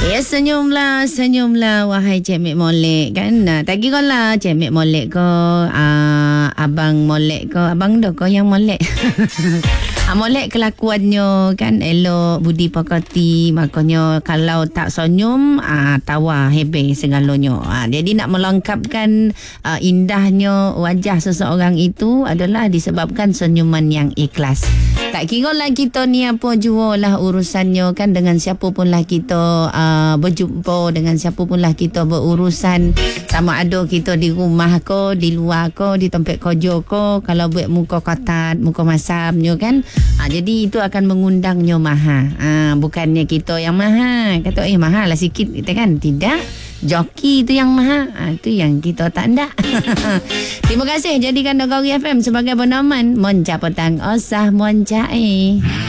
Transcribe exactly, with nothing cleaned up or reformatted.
Ya, senyumlah, senyumlah wahai Cik Mek Molek kan. Nah, tak kira lah Cik Mek Molek ko, uh, abang Molek ko, abang dah ko yang molek. Ha, molek kelakuannya kan elok, budi pakati, makanya kalau tak senyum uh, tawa hebe segalanya. Uh, jadi nak melengkapkan uh, indahnya wajah seseorang itu adalah disebabkan senyuman yang ikhlas. Tak kira lah kita ni apa jua lah urusannya kan, dengan siapa pun lah kita uh, berjumpa, dengan siapa pun lah kita berurusan, sama ada kita di rumah ko, di luar ko, di tempat kerja ko, kalau buat muka kotat, muka masamnya kan. Ha, jadi itu akan mengundangnya maha. Ha, bukannya kita yang maha. Kata eh mahal lah sikit kita kan. Tidak. Joki itu yang maha. Ha, itu yang kita tak nak. Terima kasih jadikan Negeri F M sebagai peneman. Monca petang osah monca eh.